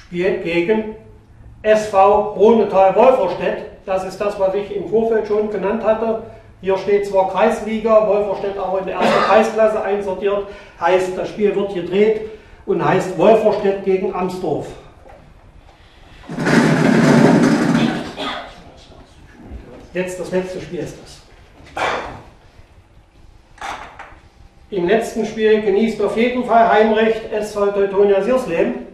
spielt gegen SV Rhonetal-Wolferstedt. Das ist das, was ich im Vorfeld schon genannt hatte. Hier steht zwar Kreisliga, Wolferstedt aber in der ersten Kreisklasse einsortiert. Heißt, das Spiel wird gedreht und heißt Wolferstedt gegen Amsdorf. Jetzt das letzte Spiel ist das. Im letzten Spiel genießt auf jeden Fall Heimrecht SV Teutonia Siersleben.